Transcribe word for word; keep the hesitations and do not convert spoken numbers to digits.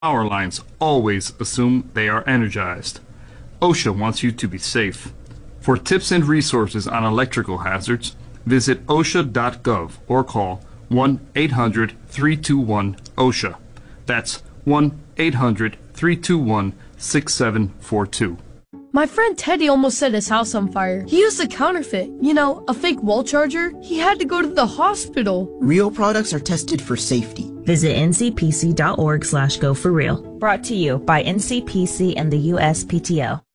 Power lines always assume they are energized. OSHA wants you to be safe. For tips and resources on electrical hazards, visit osha dot gov or call one eight hundred three two one OSHA. That's one eight hundred three two one six seven four two. My friend Teddy almost set his house on fire. He used a counterfeit, you know, a fake wall charger. He had to go to the hospital. Real products are tested for safety. Visit N C P C dot org slash go for real. Brought to you by N C P C and the U S P T O.